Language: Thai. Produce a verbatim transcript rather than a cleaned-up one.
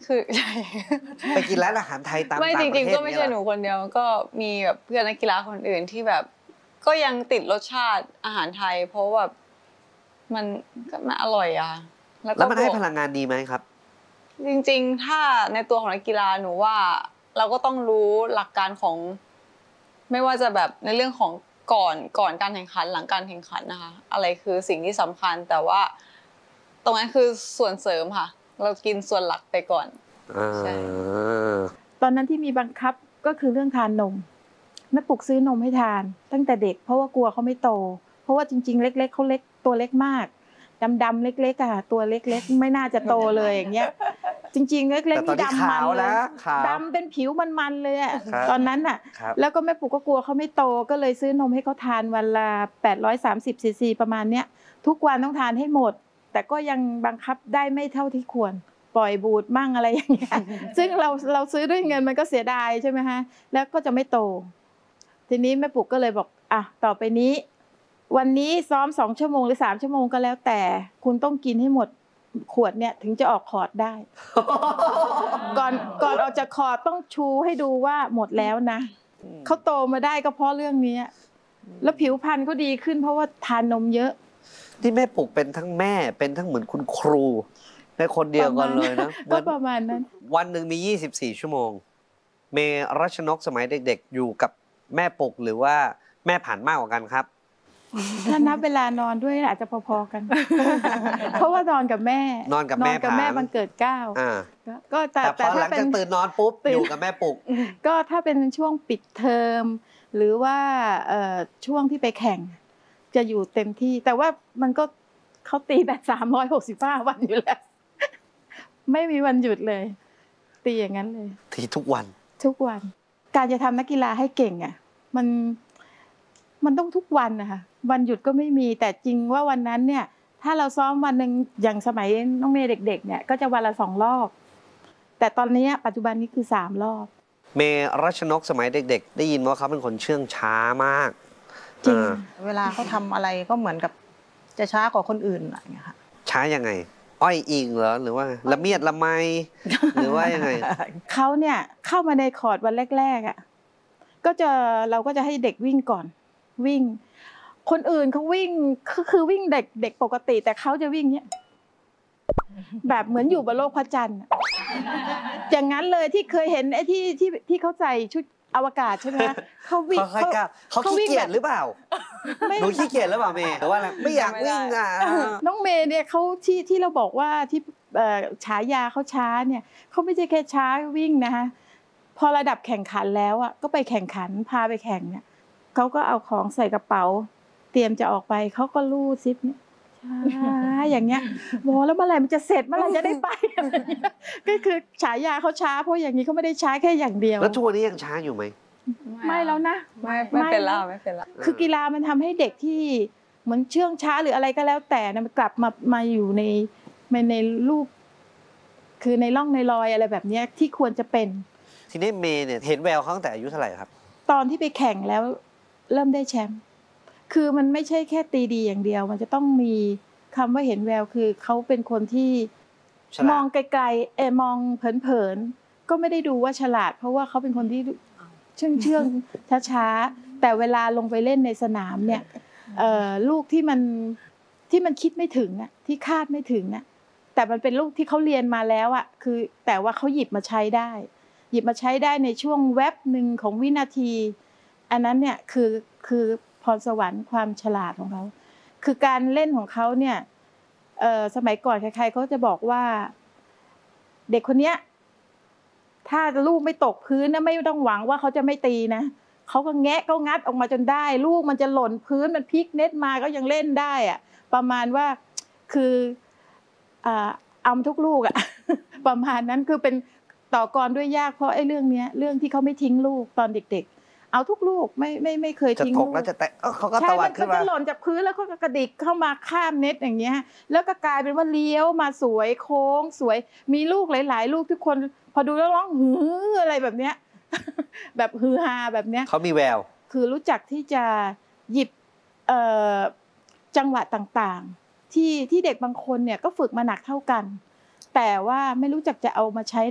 คือใช่ไปกินร้านอาหารไทยตามไม่จริงๆก็ไม่ใช่หนูคนเดียวก็มีแบบเพื่อนนักกีฬาคนอื่นที่แบบก็ยังติดรสชาติอาหารไทยเพราะแบบมันก็มันอร่อยอะแล้วมันให้พลังงานดีไหมครับจริงๆถ้าในตัวของนักกีฬาหนูว่าเราก็ต้องรู้หลักการของไม่ว่าจะแบบในเรื่องของก่อนก่อนการแข่งขันหลังการแข่งขันนะคะอะไรคือสิ่งที่สำคัญแต่ว่าตรงนั้นคือส่วนเสริมค่ะเรากินส่วนหลักไปก่อนใช่ตอนนั้นที่มีบังคับก็คือเรื่องทานนมแม่ปลุกซื้อนมให้ทานตั้งแต่เด็กเพราะว่ากลัวเขาไม่โตเพราะว่าจริงๆเล็กๆเขาเล็กตัวเล็กมากดำๆเล็กๆอะตัวเล็กๆไม่น่าจะโตเลยอย่างเงี้ยจริงๆเล็กๆนี่ดำมันเลยดำเป็นผิวมันๆเลยอะตอนนั้นอะแล้วก็แม่ปลุกก็กลัวเขาไม่โตก็เลยซื้อนมให้เขาทานวันละแปดร้อยสามสิบซีซีประมาณเนี้ยทุกวันต้องทานให้หมดแต่ก็ยังบังคับได้ไม่เท่าที่ควรปล่อยบูดมั่งอะไรอย่างเงี้ยซึ่งเราเราซื้อด้วยเงินมันก็เสียดายใช่ไหมฮะแล้วก็จะไม่โตทีนี้แม่ปุกก็เลยบอกอ่ะต่อไปนี้วันนี้ซ้อมสองชั่วโมงหรือสามชั่วโมงก็แล้วแต่คุณต้องกินให้หมดขวดเนี่ยถึงจะออกคอร์ดได้ ก่อนก่อนออกจากคอร์ดต้องชูให้ดูว่าหมดแล้วนะเขาโตมาได้ก็เพราะเรื่องนี้แล้วผิวพรรณเขาดีขึ้นเพราะว่าทานนมเยอะที่แม่ปุกเป็นทั้งแม่เป็นทั้งเหมือนคุณครูในคนเดียวกันเลยนะก็ประมาณนั้นวันหนึ่งมียี่สิบสี่ชั่วโมงเมรัชนกสมัยเด็กๆอยู่กับแม่ปุกหรือว่าแม่ผ่านมากกว่ากันครับถ้านับเวลานอนด้วยอาจจะพอๆกันเพราะว่านอนกับแม่นอนกับแม่กับแม่บังเกิดเก้าก็แต่พอหลังจากตื่นนอนปุ๊บอยู่กับแม่ปุกก็ถ้าเป็นช่วงปิดเทอมหรือว่าช่วงที่ไปแข่งจะอยู่เต็มที่แต่ว่ามันก็เขาตีแบบสามร้อยหกสิบห้าวันอยู่แล้วไม่มีวันหยุดเลยตีอย่างนั้นเลยตีทุกวันทุกวันการจะทำนักกีฬาให้เก่งอ่ะมันมันต้องทุกวันนะคะวันหยุดก็ไม่มีแต่จริงว่าวันนั้นเนี่ยถ้าเราซ้อมวันหนึ่งอย่างสมัยน้องเมย์เด็กๆเนี่ยก็จะวันละสองรอบแต่ตอนนี้ปัจจุบันนี้คือสามรอบเมย์รัชนกสมัยเด็กๆได้ยินว่าเขาเป็นคนเชื่องช้ามากจริงเวลาเขาทำอะไรก็เหมือนกับจะช้ากว่าคนอื่นอะไรอย่างเงี้ยค่ะช้ายังไงอ้อยอิงเหรอหรือว่าละเมียดละไมหรือว่ายังไงเขาเนี่ยเข้ามาในคอร์ดวันแรกๆอ่ะก็จะเราก็จะให้เด็กวิ่งก่อนวิ่งคนอื่นเขาวิ่งก็คือวิ่งเด็กเด็กปกติแต่เขาจะวิ่งเนี้ยแบบเหมือนอยู่บนโลกพระจันทร์อย่างนั้นเลยที่เคยเห็นไอ้ที่ที่ที่เขาใส่ชุดอวกาศใช่ไหมเขาวิ่งเขาขี้เกียจหรือเปล่าหนูขี้เกียจหรือเปล่าเมย์หรือว่าไม่อยากวิ่งอ่ะน้องเมย์เนี่ยเขาที่ที่เราบอกว่าที่ฉายาเขาช้าเนี่ยเขาไม่ใช่แค่ช้าวิ่งนะคะพอระดับแข่งขันแล้วอ่ะก็ไปแข่งขันพาไปแข่งเนี่ยเขาก็เอาของใส่กระเป๋าเตรียมจะออกไปเขาก็ลูดซิปเนี่ยช้าอย่างเงี้ยโว้แล้วเมื่อไหร่มันจะเสร็จเมื่อไหร่จะได้ไปก็คือฉายาเขาช้าเพราะอย่างนี้เขาไม่ได้ช้าแค่อย่างเดียวแล้วทุกวันนี้ยังช้าอยู่ไหมไม่แล้วนะไม่ไม่เป็นแล้วไม่เป็นแล้วคือกีฬามันทำให้เด็กที่เหมือนเชื่องช้าหรืออะไรก็แล้วแต่นะมันกลับมามาอยู่ในในรูปคือในร่องในรอยอะไรแบบนี้ที่ควรจะเป็นทีนี้เมย์เนี่ยเห็นแววเขาตั้งแต่อายุเท่าไหร่ครับตอนที่ไปแข่งแล้วเริ่มได้แชมป์คือมันไม่ใช่แค่ตีดีอย่างเดียวมันจะต้องมีคำว่าเห็นแววคือเขาเป็นคนที่มองไกลๆเออมองเผินๆก็ไม่ได้ดูว่าฉลาดเพราะว่าเขาเป็นคนที่เชื่องเชื่องช้าๆแต่เวลาลงไปเล่นในสนามเนี่ยลูกที่มันที่มันคิดไม่ถึงอ่ะที่คาดไม่ถึงอ่ะแต่มันเป็นลูกที่เขาเรียนมาแล้วอ่ะคือแต่ว่าเขาหยิบมาใช้ได้หยิบมาใช้ได้ในช่วงแวบหนึ่งของวินาทีอันนั้นเนี่ยคือคือพรสวรรค์ความฉลาดของเขาคือการเล่นของเขาเนี่ยสมัยก่อนใครๆเขาจะบอกว่าเด็กคนเนี้ยถ้าลูกไม่ตกพื้นนะไม่ต้องหวังว่าเขาจะไม่ตีนะเขาก็แงะก็งัดออกมาจนได้ลูกมันจะหล่นพื้นมันพลิกเน็ตมาก็ยังเล่นได้อะประมาณว่าคือเอาทุกลูกอะประมาณนั้นคือเป็นต่อกรด้วยยากเพราะไอ้เรื่องเนี้ยเรื่องที่เขาไม่ทิ้งลูกตอนเด็กๆเอาทุกลูกไม่ไม่ไม่เคยทิ้งลูกจะตกแล้วจะแตะเขาก็ตวัดขึ้นมาจะหล่นจากพื้นแล้วก็กระดิกเข้ามาข้ามเน็ตอย่างเงี้ยแล้วก็กลายเป็นว่าเลี้ยวมาสวยโค้งสวยมีลูกหลายๆลูกทุกคนพอดูแล้วร้องหืออะไรแบบเนี้ยแบบฮือฮาแบบเนี้ยเขามีแววคือรู้จักที่จะหยิบจังหวะต่างๆที่ที่เด็กบางคนเนี่ยก็ฝึกมาหนักเท่ากันแต่ว่าไม่รู้จักจะเอามาใช้